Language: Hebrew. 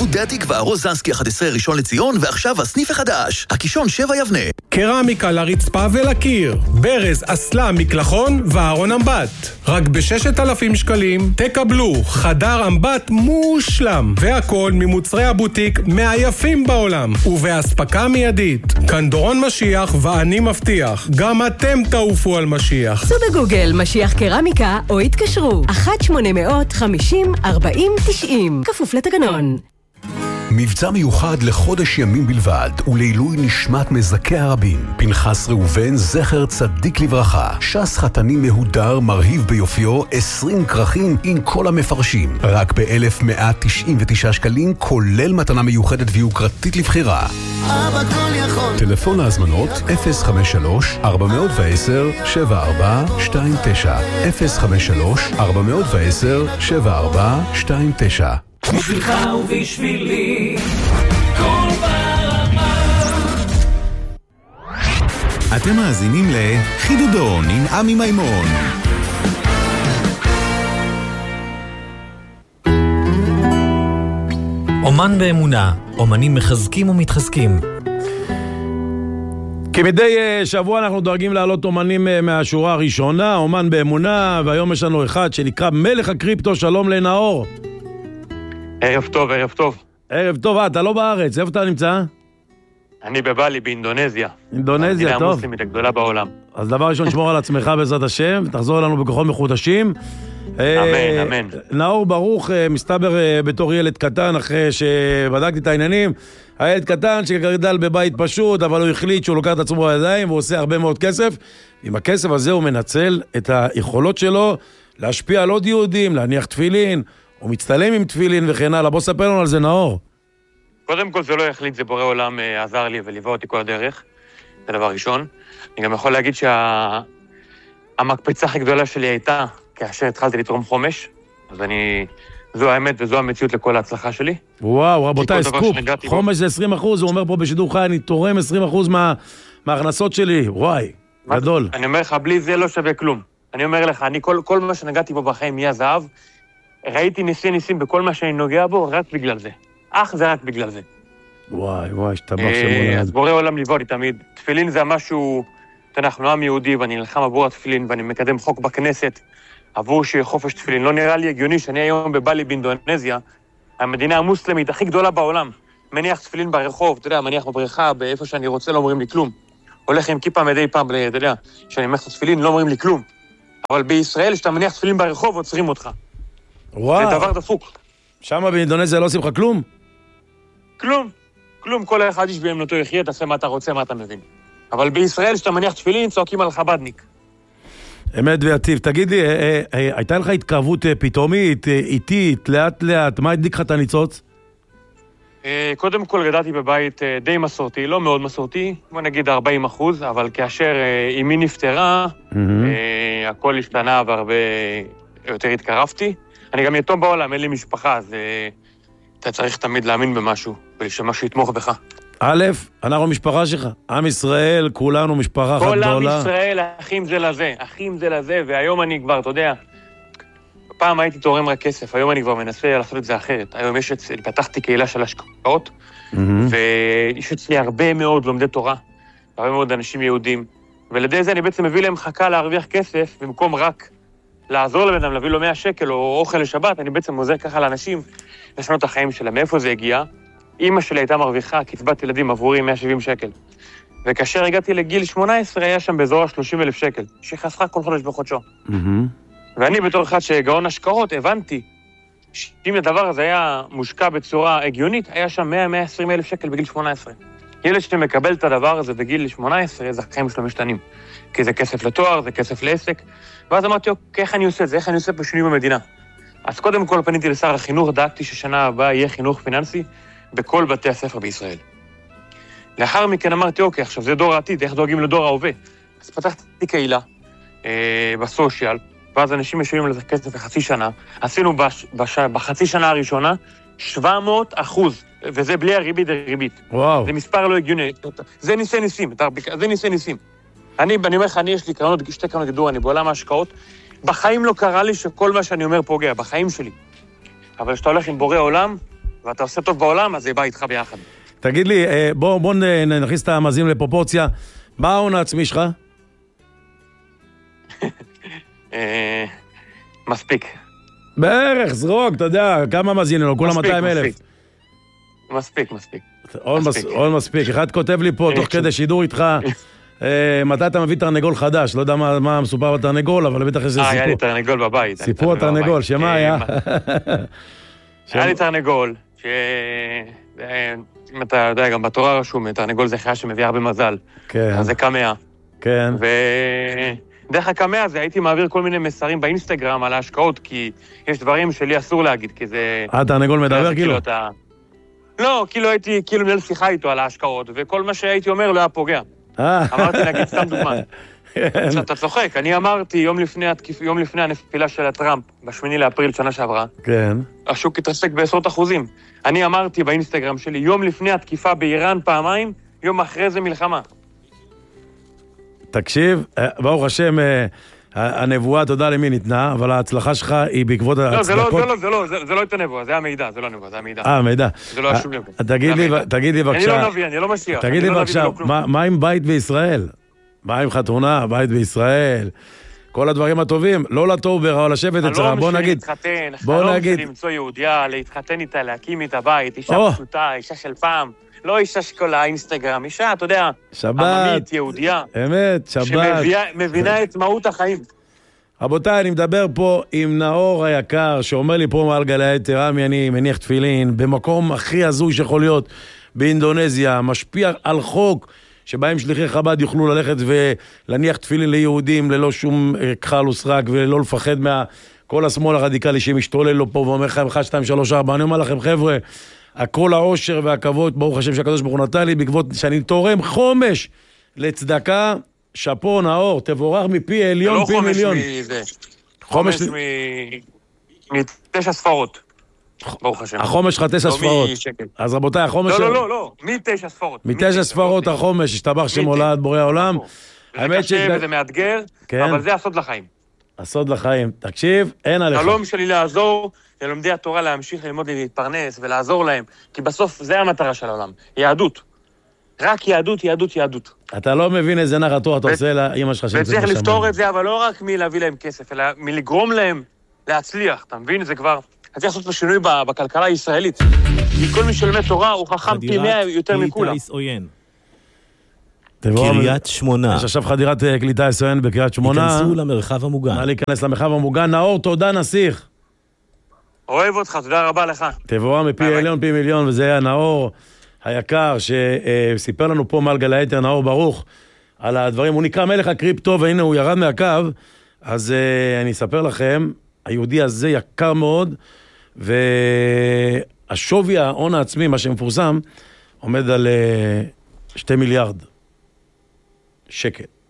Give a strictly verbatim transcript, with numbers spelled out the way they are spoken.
עודי התקווה, רוזנסקי אחת עשרה ראשון לציון, ועכשיו הסניף החדש, הקישון שבע יבנה. קרמיקה לרצפה ולקיר, ברז, אסלה, מקלחון וארון אמבט. רק ב-ששת אלפים שקלים תקבלו חדר אמבט מושלם, והכל ממוצרי הבוטיק מהיפים בעולם, ובהספקה מיידית. כאן דורון משיח ואני מבטיח, גם אתם תעופו על משיח. סו בגוגל משיח קרמיקה או התקשרו אחת שמונה מאות חמישים ארבעים תשעים, כפוף לתקנון. מבצע מיוחד לחודש ימים בלבד ולעילוי נשמת מזכי הרבים. פנחס ראובן זכר צדיק לברכה, שס חתני מהודר מרהיב ביופיו, עשרים כרכים עם כל המפרשים, רק ב-אלף מאה תשעים ותשעה שקלים, כולל מתנה מיוחדת ויוקרתית לבחירה. אבא כל יכול. טלפון להזמנות אפס חמש שלוש ארבע עשר שבע ארבע שתיים תשע אפס חמש שלוש ארבע עשר שבע ארבע שתיים תשע. בשבילך ובשבילי כל ברמה. אתם מאזינים לחידודון עם עמי מימון. אומן באמונה, אומנים מחזקים ומתחזקים. כמדי שבוע אנחנו דואגים לעלות אומנים מהשורה הראשונה, אומן באמונה, והיום יש לנו אחד שנקרא מלך הקריפטו. שלום לנאור. ערב טוב, ערב טוב. ערב טוב, אתה לא בארץ, איפה אתה נמצא? אני בבלי, באינדונזיה. אינדונזיה, טוב. המדינה המוסלמית הגדולה בעולם. אז דבר ראשון, שמור על עצמך בעזרת השם, תחזור אלינו בכוחות מחודשים. אמן, אמן. נאור ברוך, מסתבר בתור ילד קטן, אחרי שבדקתי את העניינים, הילד קטן שגדל בבית פשוט, אבל הוא החליט שהוא לוקח את עצמו בידיים, והוא עושה הרבה מאוד כסף. עם הכסף הזה הוא מנצל את היכולות שלו, להשפיע על עוד יהודים, להניח תפילין, הוא מצטלם עם תפילין וכן הלאה. בוא ספר לנו על זה, נאור. קודם כל זה לא החליט, זה בורא עולם אה, עזר לי וליווה אותי כל הדרך. זה דבר ראשון. אני גם יכול להגיד שהמקפצה הכי גדולה שלי הייתה כאשר התחלתי לתרום חומש. אז אני... זו האמת וזו המציאות לכל ההצלחה שלי. וואו, רבותיי, סקופ. חומש זה עשרים אחוז, הוא אומר פה בשידור חי, אני תורם עשרים אחוז מה... מההכנסות שלי. וואי, גדול. אני אומר לך, בלי זה לא שווה כלום. אני אומר לך, אני כל, כל מה שנגעתי בו בחיים יהיה זהב, ראיתי ניסי ניסים בכל מה שאני נוגע בו, רק בגלל זה. אך זה רק בגלל זה. וואי, וואי, שתבח שמונה. אז בורא עולם ליווה אותי תמיד. תפילין זה משהו, אנחנו עם יהודי, ואני נלחם עבור התפילין, ואני מקדם חוק בכנסת, עבור שיהיה חופש תפילין. לא נראה לי הגיוני שאני היום בבלי באינדונזיה, המדינה המוסלמית הכי גדולה בעולם, מניח תפילין ברחוב, אתה יודע, מניח בבריכה, באיפה שאני רוצה, לא אומרים לי כלום. הולך עם כיפה מדי פעם, אתה יודע, שאני מניח תפילין, לא אומרים לי כלום. אבל בישראל, שאתה מניח תפילין ברחוב, עוצרים אותך. וואו. זה דבר דפוק. שם באינדונזיה לא עושים לך כלום? כלום. כלום. כל אחד יש באמנותו יחיה, תעשה מה אתה רוצה, מה אתה מבין. אבל בישראל, שאתה מניח תפילין, צועקים על חבדניק. אמת ויציב. תגידי, אה, אה, הייתה לך התקרבות אה, פתאומית, אה, איטית, לאט לאט, מה הדליק לך את הניצוץ? אה, קודם כל גדלתי בבית אה, די מסורתי, לא מאוד מסורתי, בוא נגיד ארבעים אחוז, אבל כאשר אה, אמי נפטרה, mm-hmm. אה, הכל השתנה והרבה יותר התקרבתי. אני גם יתום בעולם, אין לי משפחה, אז uh, אתה צריך תמיד להאמין במשהו, ולשמשהו יתמוך בך. א', אנחנו משפחה שלך, עם ישראל, כולנו משפחה אחת גדולה. כל עם ישראל, אחים זה לזה, אחים זה לזה, והיום אני כבר, אתה יודע, פעם הייתי תורם רק כסף, היום אני כבר מנסה לעשות את זה אחרת. היום יש אצלי, פתחתי קהילה של השקעות, mm-hmm. ויש אצלי הרבה מאוד לומדי תורה, הרבה מאוד אנשים יהודים, ולדי זה אני בעצם מביא להם חכה להרוויח כסף, במקום רק לעזור לבן אדם, להביא לו מאה שקל או אוכל לשבת, אני בעצם עוזר ככה לאנשים לשנות את החיים שלהם. מאיפה זה הגיע? אמא שלי הייתה מרוויחה קצבת ילדים עבורי מאה שבעים שקל. וכאשר הגעתי לגיל שמונה עשרה, היה שם באזור ה-שלושים אלף שקל, שחסכה כל חודש בחודשו. Mm-hmm. ואני בתור אחד שגאון השקעות, הבנתי שאם הדבר הזה היה מושקע בצורה הגיונית, היה שם מאה עד מאה ועשרים אלף שקל בגיל שמונה עשרה. ילד שמקבל את הדבר הזה בגיל שמונה עשרה, זה החיים שלו משתנים. כי זה כסף לתואר, זה כסף לעסק. ואז אמרתי, אוקיי, איך אני עושה את זה? איך אני עושה פה שינוי במדינה? אז קודם כל פניתי לשר החינוך, דאגתי ששנה הבאה יהיה חינוך פיננסי בכל בתי הספר בישראל. לאחר מכן אמרתי, אוקיי, עכשיו זה דור העתיד, איך דואגים לדור ההווה? אז פתחתי קהילה אה, בסושיאל, ואז אנשים משלמים לזה כסף בחצי שנה. עשינו בש, בש, בחצי שנה הראשונה שבע מאות אחוז, וזה בלי הריבית הריבית. וואו. זה מספר לא הגיוני. זה ניסי ניסים, זה ניסי ניסים. אני, אני אומר לך, אני יש לי קרנות, שתי קרנות גדור, אני בעולם ההשקעות, בחיים לא קרה לי שכל מה שאני אומר פוגע, בחיים שלי. אבל כשאתה הולך עם בורא עולם, ואתה עושה טוב בעולם, אז זה בא איתך ביחד. תגיד לי, בוא, בוא נכניס את המאזינים לפרופורציה. מה ההון העצמי שלך? מספיק. בערך, זרוק, אתה יודע, כמה מאזינים לו? כולה מאתיים אלף. מספיק, מספיק. הון מספיק. אחד כותב לי פה, תוך כדי שידור איתך, מתי אתה מביא תרנגול חדש? לא יודע מה מסופר בתרנגול, אבל בטח יש סיפור. היה לי תרנגול בבית. סיפור התרנגול, שמה היה? היה לי תרנגול, ש... אם אתה יודע, גם בתורה רשום, תרנגול זה חיה שמביא הרבה מזל. כן. אז זה קמאה. כן. ודרך הקמאה הזה הייתי מעביר כל מיני מסרים באינסטגרם על ההשקעות, כי יש דברים שלי אסור להגיד, כי זה... אה, תרנגול מדבר כאילו? לא, כאילו הייתי, כאילו מנהל שיחה איתו על ההשקעות, וכל מה שהייתי אומר לא היה פוגע. אמרתי, נגיד, סתם דוגמה. אתה צוחק, אני אמרתי יום לפני, יום לפני הנפילה של הטראמפ, בשמיני לאפריל שנה שעברה, כן. השוק התרסק בעשרות אחוזים. אני אמרתי באינסטגרם שלי, יום לפני התקיפה באיראן פעמיים, יום אחרי זה מלחמה. תקשיב, ברוך השם, הנבואה, תודה למי ניתנה, אבל ההצלחה שלך היא בעקבות ההצדקות... לא, זה לא, זה לא, זה לא, זה לא את הנבואה, זה המידע, זה לא הנבואה, זה המידע. אה, המידע. זה לא השום נבואה. תגיד לי בבקשה... אני לא נביא, אני לא משיח. תגיד לי בבקשה, מה עם בית בישראל? מה עם חתונה, בית בישראל? כל הדברים הטובים, לא לטובר, אבל לשבת אצלך, בוא נגיד... חלום שלי למצוא יהודיה, להתחתן איתה, להקים איתה בית, אישה פשוטה, אישה של פעם. לא אישה שכל האינסטגרם, אישה, אתה יודע, עממית, יהודיה. אמת, שבת. שמבינה את מהות החיים. רבותיי, אני מדבר פה עם נאור היקר, שאומר לי פה מעל גלי היתר, רמי, אני מניח תפילין, במקום הכי הזוי שיכול להיות באינדונזיה, משפיע על חוק, שבהם שליחי חב"ד יוכלו ללכת ולהניח תפילין ליהודים, ללא שום כחל וסרק, ולא לפחד מה... כל השמאל הרדיקלי שמשתולל לו פה, ואומר לכם, אחד, שתיים, שלוש, ארבע, אני אומר לכם, חבר'ה, הכל העושר והכבוד, ברוך השם שהקדוש ברוך הוא נתן לי, בעקבות שאני תורם חומש לצדקה, שפו, נאור, תבורך מפי עליון, פי מיליון. לא חומש מזה. חומש מתשע ספרות. ברוך השם. החומש שלך תשע ספרות. אז רבותיי, החומש... לא, לא, לא, לא, מתשע ספרות. מתשע ספרות החומש, השתבח שמולד בורא העולם. זה קשה וזה מאתגר, אבל זה הסוד לחיים. הסוד לחיים. תקשיב, אין עליך. חלום שלי לעזור ללומדי התורה להמשיך ללמוד להתפרנס ולעזור להם, כי בסוף זה המטרה של העולם, יהדות. רק יהדות, יהדות, יהדות. אתה לא מבין איזה נחת תורה אתה עושה לאמא שלך שנמצאת בשמיים. וצריך לפתור את זה, אבל לא רק מלהביא להם כסף, אלא מלגרום להם להצליח, אתה מבין? זה כבר... אתה צריך לעשות שינוי בכלכלה הישראלית. כי כל מי שלומד תורה הוא חכם פי מאה יותר מכולם. קריית שמונה. יש עכשיו חדירת קליטה אס או אן בקריית שמונה. ייכנסו למרחב המוגן. נא להיכנס למרחב המוגן. נאור, תודה נסיך. אוהב אותך, תודה רבה לך. תבואה מפי עליון פי מיליון, וזה היה נאור היקר, שסיפר לנו פה מעל גלי היתר, נאור ברוך, על הדברים. הוא נקרא מלך הקריפטו, והנה הוא ירד מהקו, אז אני אספר לכם, היהודי הזה יקר מאוד, והשווי ההון העצמי, מה שמפורסם, עומד על שתי מיליארד שקל.